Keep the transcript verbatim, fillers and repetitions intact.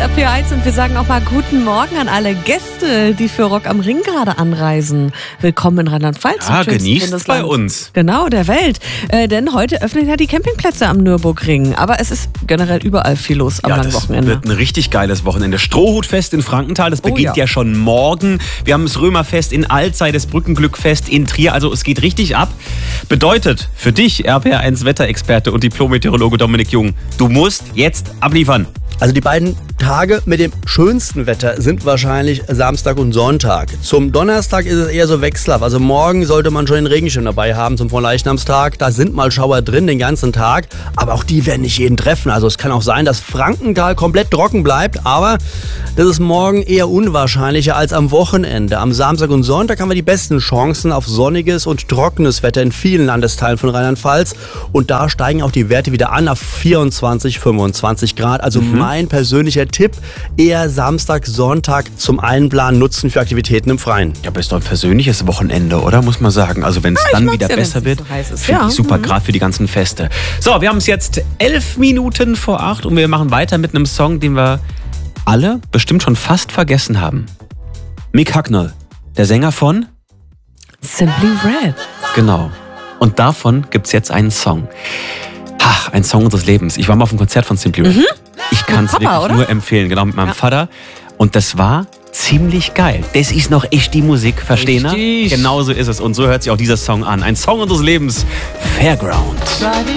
R P eins und wir sagen auch mal guten Morgen an alle Gäste, die für Rock am Ring gerade anreisen. Willkommen in Rheinland-Pfalz. Ja, genießt bei uns. Genau, der Welt. Äh, denn heute öffnen ja die Campingplätze am Nürburgring. Aber es ist generell überall viel los am ja, langen das Wochenende. Wird ein richtig geiles Wochenende. Strohhutfest in Frankenthal, das beginnt oh, ja. ja schon morgen. Wir haben das Römerfest in Alzey, das Brückenglückfest in Trier. Also es geht richtig ab. Bedeutet für dich, R P R eins Wetterexperte und Diplom-Meteorologe Dominik Jung, du musst jetzt abliefern. Also die beiden Tage mit dem schönsten Wetter sind wahrscheinlich Samstag und Sonntag. Zum Donnerstag ist es eher so wechselhaft. Also morgen sollte man schon den Regenschirm dabei haben zum Vorleichnamstag. Da sind mal Schauer drin den ganzen Tag, aber auch die werden nicht jeden treffen. Also es kann auch sein, dass Frankenthal komplett trocken bleibt, aber das ist morgen eher unwahrscheinlicher als am Wochenende. Am Samstag und Sonntag haben wir die besten Chancen auf sonniges und trockenes Wetter in vielen Landesteilen von Rheinland-Pfalz. Und da steigen auch die Werte wieder an auf vierundzwanzig, fünfundzwanzig Grad. Also mhm. mein persönlicher Tipp, eher Samstag, Sonntag zum Einplanen nutzen für Aktivitäten im Freien. Ja, aber ist doch ein versöhnliches Wochenende, oder? Muss man sagen. Also wenn es ja, dann wieder ja, besser wird, so finde ja. ich super, mhm. gerade für die ganzen Feste. So, wir haben es jetzt elf Minuten vor acht und wir machen weiter mit einem Song, den wir alle bestimmt schon fast vergessen haben. Mick Hucknall, der Sänger von Simply Red. Genau. Und davon gibt es jetzt einen Song. Ach, ein Song unseres Lebens. Ich war mal auf einem Konzert von Simply Red. Mhm. Ich kann es wirklich oder? nur empfehlen, genau, mit meinem ja. Vater. Und das war ziemlich geil. Das ist noch echt die Musik, verstehen Sie? Genauso ist es. Und so hört sich auch dieser Song an. Ein Song unseres Lebens, Fairground.